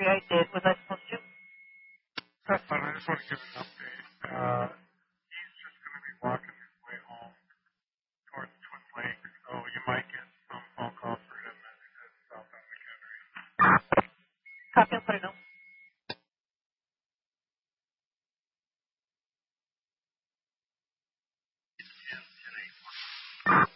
entry I did. Was I supposed to? Press. But I just want to give an update. He's just going to be walking his way home towards Twin Lakes, so you might get some phone calls for him as he heads south on McHenry. Copy and put a note.